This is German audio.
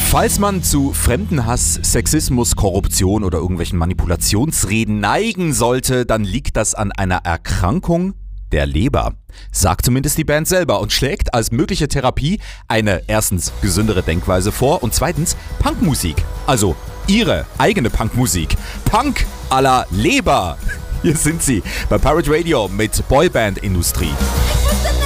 Falls man zu Fremdenhass, Sexismus, Korruption oder irgendwelchen Manipulationsreden neigen sollte, dann liegt das an einer Erkrankung der Leber. Sagt zumindest die Band selber und schlägt als mögliche Therapie eine erstens gesündere Denkweise vor und zweitens Punkmusik. Also ihre eigene Punkmusik. Punk à la Leber. Hier sind sie bei Pirate Radio mit Boyband Industrie.